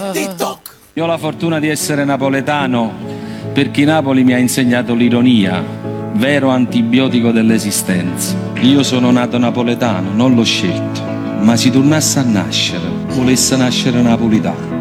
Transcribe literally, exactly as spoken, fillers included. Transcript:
TikTok. Io ho la fortuna di essere napoletano perché Napoli mi ha insegnato l'ironia, vero antibiotico dell'esistenza. Io sono nato napoletano, non l'ho scelto, ma se tornasse a nascere, volesse nascere napolitano.